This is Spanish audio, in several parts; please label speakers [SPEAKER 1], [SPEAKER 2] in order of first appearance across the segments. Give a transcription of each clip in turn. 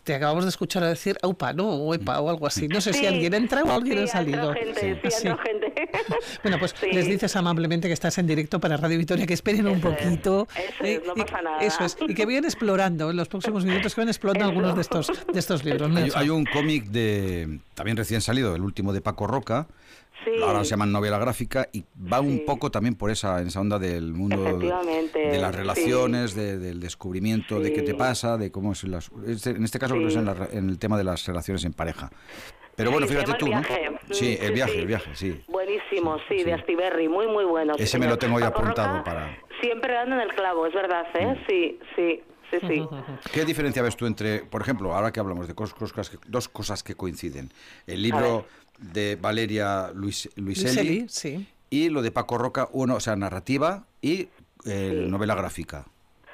[SPEAKER 1] te acabamos de escuchar decir aupa, ¿no? O epa, o algo así. No sé si alguien entra o alguien ha salido.
[SPEAKER 2] Entró gente.
[SPEAKER 1] Bueno, pues les dices amablemente que estás en directo para Radio Victoria, que esperen un poquito.
[SPEAKER 2] No pasa nada.
[SPEAKER 1] Eso es, y que vayan explorando en los próximos minutos, que vayan explorando algunos de estos libros.
[SPEAKER 3] Hay un cómic también recién salido, el último de Paco Roca.
[SPEAKER 2] Sí.
[SPEAKER 3] Ahora se llama novela gráfica y va un poco también por esa onda del mundo de las relaciones, del descubrimiento de qué te pasa, de cómo es en este caso creo que es en el tema de las relaciones en pareja. Pero bueno, fíjate tú, ¿no? Sí, el viaje, sí.
[SPEAKER 2] Buenísimo, sí, de Astiberri, muy bueno.
[SPEAKER 3] Ese me lo tengo ya apuntado para...
[SPEAKER 2] Siempre dando en el clavo, es verdad, ¿eh? Sí.
[SPEAKER 3] ¿Qué diferencia ves tú entre, por ejemplo, ahora que hablamos de dos cosas que coinciden? El libro de Valeria Luiselli y lo de Paco Roca, narrativa y novela gráfica.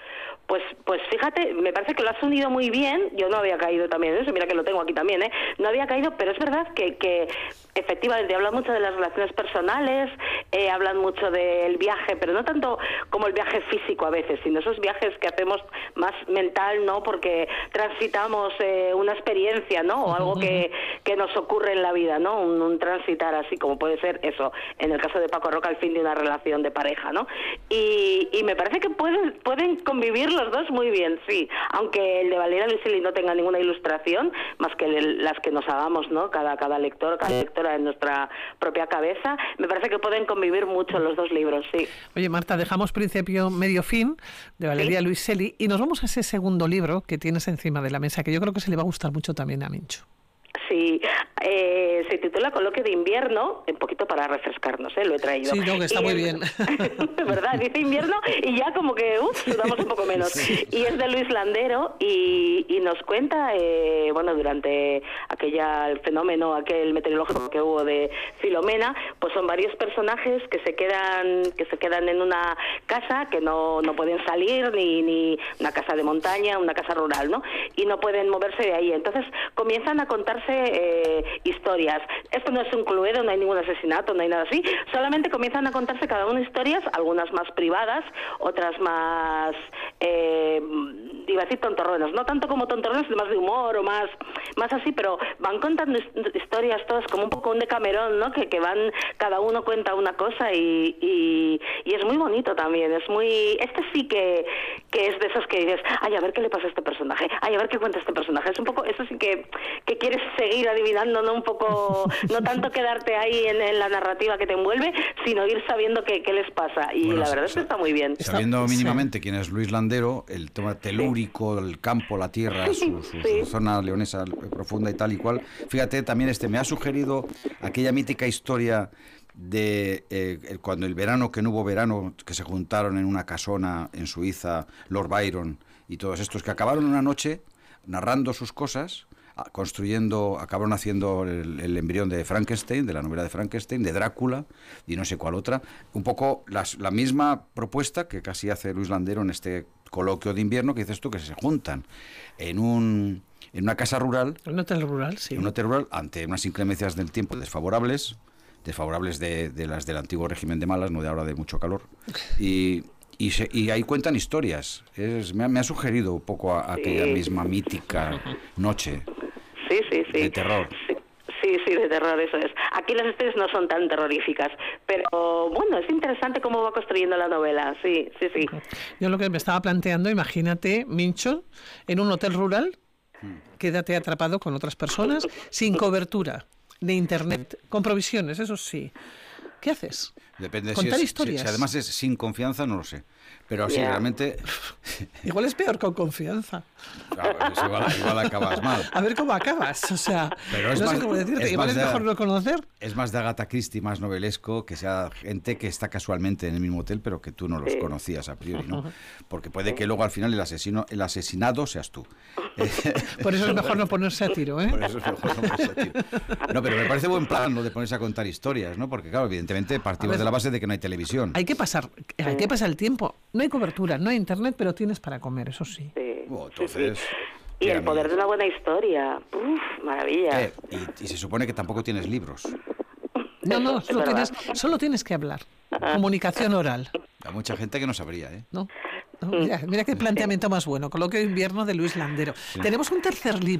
[SPEAKER 2] Pues fíjate, me parece que lo has unido muy bien. Yo no había caído también en eso, mira que lo tengo aquí también, no había caído, pero es verdad que efectivamente hablan mucho de las relaciones personales, hablan mucho del viaje, pero no tanto como el viaje físico a veces, sino esos viajes que hacemos más mental, ¿no? Porque transitamos una experiencia, ¿no? O algo que nos ocurre en la vida, ¿no? Un transitar así, como puede ser eso, en el caso de Paco Roca, el fin de una relación de pareja, ¿no? Y me parece que pueden convivir los dos muy bien, sí, aunque el de Valeria Luiselli no tenga ninguna ilustración, más que las que nos hagamos, ¿no? Cada lector, cada lectora en nuestra propia cabeza, me parece que pueden convivir mucho los dos libros, sí.
[SPEAKER 1] Oye, Marta, dejamos Principio, Medio, Fin, de Valeria Luiselli, y nos vamos a ese segundo libro que tienes encima de la mesa, que yo creo que se le va a gustar mucho también a Mincho.
[SPEAKER 2] Sí, se titula Coloquio de Invierno, un poquito para refrescarnos, lo he traído.
[SPEAKER 1] Sí, no, que está muy bien.
[SPEAKER 2] ¿Verdad? Dice invierno y ya como que sudamos un poco menos. Sí. Y es de Luis Landero y nos cuenta, durante el fenómeno aquel meteorológico que hubo de Filomena, pues son varios personajes que se quedan en una casa, que no pueden salir, ni una casa de montaña, una casa rural, ¿no? Y no pueden moverse de ahí. Entonces comienzan a contarse historias. Esto no es un cluedo, no hay ningún asesinato, no hay nada así, solamente comienzan a contarse cada una historias, algunas más privadas, otras más iba a decir tontorronas, no tanto como tontorronas, sino más de humor o más así, pero van contando historias todas como un poco un Decamerón, ¿no? Que van, cada uno cuenta una cosa y es muy bonito también, es muy, sí que es de esos que dices, ay, a ver qué le pasa a este personaje, ay, a ver qué cuenta este personaje, es un poco, eso sí que quieres seguir adivinando, ¿no? Un poco, no tanto quedarte ahí en la narrativa que te envuelve, sino ir sabiendo qué les pasa, y la verdad es que está muy bien.
[SPEAKER 3] Sabiendo mínimamente quién es Luis Landero, el tema telúrico, el campo, la tierra, su zona leonesa profunda y tal y cual, fíjate, también me ha sugerido aquella mítica historia de cuando el verano, que no hubo verano, que se juntaron en una casona en Suiza, Lord Byron y todos estos, que acabaron una noche narrando sus cosas, acabaron haciendo el embrión de Frankenstein, de la novela de Frankenstein, de Drácula y no sé cuál otra, un poco la misma propuesta que casi hace Luis Landero en este coloquio de invierno, que dices tú, que se juntan en una casa rural,
[SPEAKER 1] un hotel rural, sí,
[SPEAKER 3] un hotel rural, ante unas inclemencias del tiempo desfavorables de las del régimen de Malas, no de ahora de mucho calor, y ahí cuentan historias. Me ha sugerido un poco a aquella misma mítica noche de terror.
[SPEAKER 2] Sí, de terror, eso es. Aquí las historias no son tan terroríficas, pero bueno, es interesante cómo va construyendo la novela, sí.
[SPEAKER 1] Yo lo que me estaba planteando, imagínate, Mincho, en un hotel rural, quédate atrapado con otras personas, sin cobertura de internet, con provisiones, eso sí. ¿Qué haces?
[SPEAKER 3] Depende.
[SPEAKER 1] Contar historias.
[SPEAKER 3] Si además es sin confianza, no lo sé. Pero sí, realmente...
[SPEAKER 1] Igual es peor con confianza.
[SPEAKER 3] Claro, igual acabas mal.
[SPEAKER 1] A ver cómo acabas, o sea...
[SPEAKER 3] Pero
[SPEAKER 1] no sé cómo decirte, igual es mejor no conocer.
[SPEAKER 3] Es más de Agatha Christie, más novelesco, que sea gente que está casualmente en el mismo hotel, pero que tú no los conocías a priori, ¿no? Porque puede que luego al final el asesinado seas tú.
[SPEAKER 1] Por eso es mejor no ponerse a tiro, ¿eh?
[SPEAKER 3] Por eso es mejor no ponerse a tiro. No, pero me parece buen plan lo de ponerse a contar historias, ¿no? Porque claro, evidentemente partimos de la base de que no hay televisión.
[SPEAKER 1] Hay que pasar el tiempo. No hay cobertura, no hay internet, pero tienes para comer, eso sí.
[SPEAKER 3] Entonces...
[SPEAKER 2] Y el poder de una buena historia. Maravilla.
[SPEAKER 3] Y se supone que tampoco tienes libros.
[SPEAKER 1] No, solo tienes que hablar. Comunicación oral.
[SPEAKER 3] Hay mucha gente que no sabría, ¿eh?
[SPEAKER 1] No, mira qué planteamiento más bueno. Coloquio de invierno de Luis Landero. Sí. Tenemos un tercer libro.